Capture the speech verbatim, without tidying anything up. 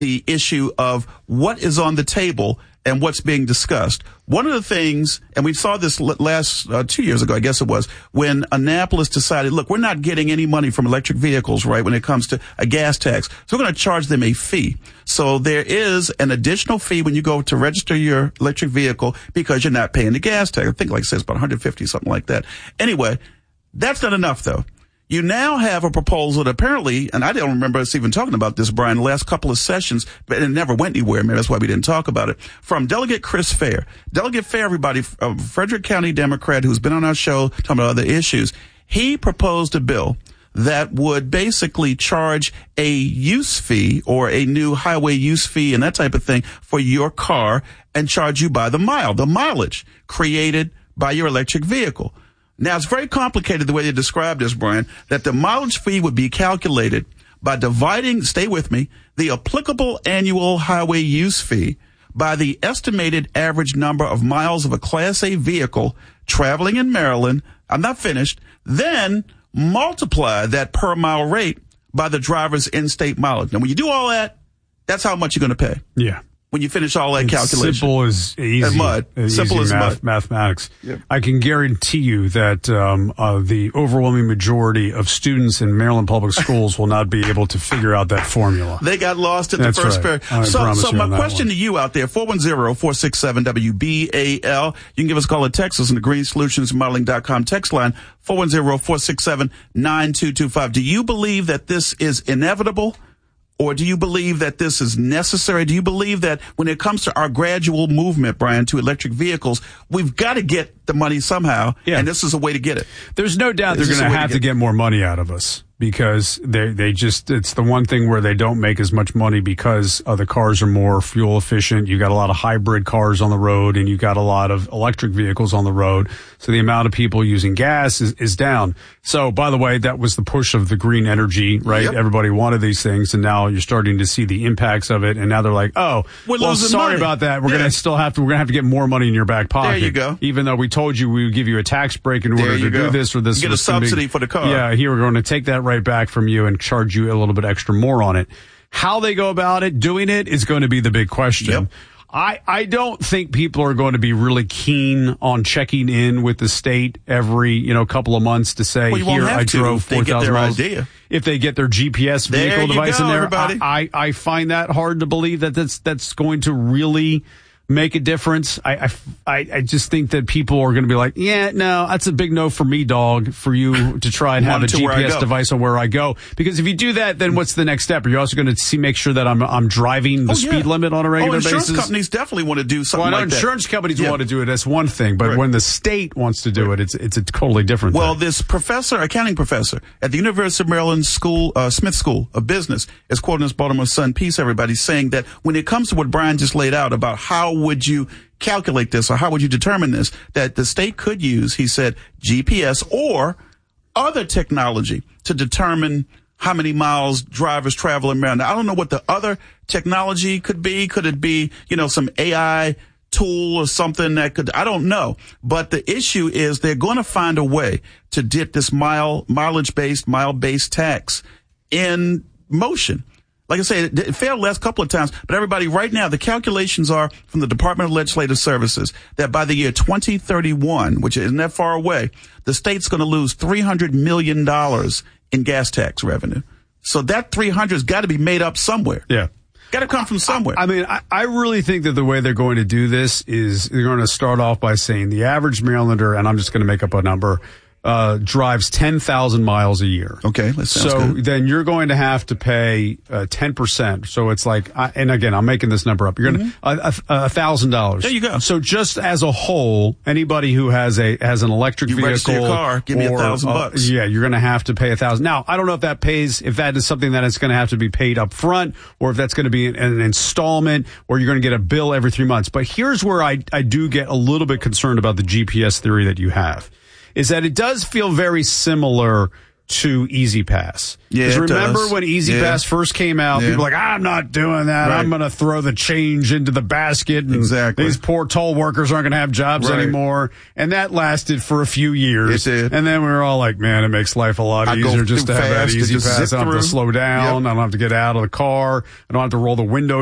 the issue of what is on the table and what's being discussed. One of the things, and we saw this last uh, two years ago, I guess it was, when Annapolis decided, look, we're not getting any money from electric vehicles, right, when it comes to a gas tax. So we're going to charge them a fee. So there is an additional fee when you go to register your electric vehicle because you're not paying the gas tax. I think, like I said, it's about one hundred fifty, something like that. Anyway, that's not enough, though. You now have a proposal that apparently, and I don't remember us even talking about this, Brian, the last couple of sessions, but it never went anywhere. Maybe that's why we didn't talk about it. From Delegate Chris Fair. Delegate Fair, everybody, a Frederick County Democrat who's been on our show talking about other issues. He proposed a bill that would basically charge a use fee or a new highway use fee and that type of thing for your car and charge you by the mile, the mileage created by your electric vehicle. Now, it's very complicated the way they describe this, Brian, that the mileage fee would be calculated by dividing, stay with me, the applicable annual highway use fee by the estimated average number of miles of a Class A vehicle traveling in Maryland. I'm not finished. Then multiply that per mile rate by the driver's in-state mileage. Now, when you do all that, that's how much you're going to pay. Yeah. When you finish all that it's calculation. Simple as easy. As mud. As Simple easy as math, mud. Mathematics. Yep. I can guarantee you that um, uh, the overwhelming majority of students in Maryland public schools will not be able to figure out that formula. They got lost in That's the first right. period. I So, so you my on that question one. to you out there, four one zero, four six seven, W B A L. You can give us a call or text us on the green solutions modeling dot com text line, four one zero, four six seven, nine two two five. Do you believe that this is inevitable? Or do you believe that this is necessary? Do you believe that when it comes to our gradual movement, Brian, to electric vehicles, we've got to get the money somehow, yeah. and this is a way to get it? There's no doubt This they're is going a to way have to to get- get more money out of us because they they just it's the one thing where they don't make as much money because uh, the cars are more fuel efficient. You got a lot of hybrid cars on the road, and you got a lot of electric vehicles on the road. So the amount of people using gas is, is down. So, by the way, that was the push of the green energy, right? Yep. Everybody wanted these things, and now you're starting to see the impacts of it. And now they're like, "Oh, We're well, losing sorry money. about that. We're Yeah. gonna still have to. We're gonna have to get more money in your back pocket. There you go. Even though we told you we would give you a tax break in There order you to go. do this or this. You get or a this gonna be- subsidy for the car. Yeah, here we're going to take that right back from you and charge you a little bit extra more on it. How they go about it, doing it, is going to be the big question. Yep. I, I don't think people are going to be really keen on checking in with the state every, you know, couple of months to say, Well, you won't here, have I to drove if they four get thousand their miles. idea. If they get their G P S There vehicle you device go, in there, everybody. I, I, I find that hard to believe that that's, that's going to really make a difference. I, I, I just think that people are going to be like, yeah, no, that's a big no for me, dog, for you to try and have a Monitor where I G P S go. device on where I go. Because if you do that, then what's the next step? Are you also going to see, make sure that I'm, I'm driving the Oh, yeah. speed limit on a regular oh, insurance basis? companies definitely want to do something Well, I know like insurance that. companies Yeah. want to do it. That's one thing. But Right. when the state wants to do it, it's, it's a totally different Well, thing. this professor, accounting professor at the University of Maryland School, uh, Smith School of Business is quoting this Baltimore Sun piece, everybody, saying that when it comes to what Brian just laid out about how would you calculate this or how would you determine this, that the state could use, he said, G P S or other technology to determine how many miles drivers travel in Maryland. Now, I don't know what the other technology could be. Could it be, you know, some A I tool or something that could, I don't know. But the issue is they're going to find a way to get this mile, mileage-based, mile-based tax in motion. Like I say, it failed the last couple of times, but everybody right now, the calculations are from the Department of Legislative Services that by the year twenty thirty-one, which isn't that far away, the state's going to lose three hundred million dollars in gas tax revenue. So that three hundred has got to be made up somewhere. Yeah. Got to come from somewhere. I mean, I, I really think that the way they're going to do this is they're going to start off by saying the average Marylander, and I'm just going to make up a number, uh, drives ten thousand miles a year. Okay, that sounds So good. then you're going to have to pay uh, ten percent. So it's like, I, and again, I'm making this number up. You're going to Mm-hmm. a thousand dollars. There you go. So just as a whole, anybody who has a has an electric You register vehicle, your car, give me a or, thousand uh, bucks. Yeah, you're going to have to pay a thousand. Now, I don't know if that pays, if that is something that is going to have to be paid up front, or if that's going to be an, an installment, or you're going to get a bill every three months. But here's where I I do get a little bit concerned about the G P S theory that you have. Is that it does feel very similar to Easy Pass. Yeah, Because it remember does. when Easy Yeah. Pass first came out, Yeah. people were like, I'm not doing that. Right. I'm going to throw the change into the basket. And Exactly. these poor toll workers aren't going to have jobs Right. anymore. And that lasted for a few years. It did. And then we were all like, man, it makes life a lot I go easier just to through have that fast, Easy just Pass. zip I don't have to through. slow down. Yep. I don't have to get out of the car. I don't have to roll the window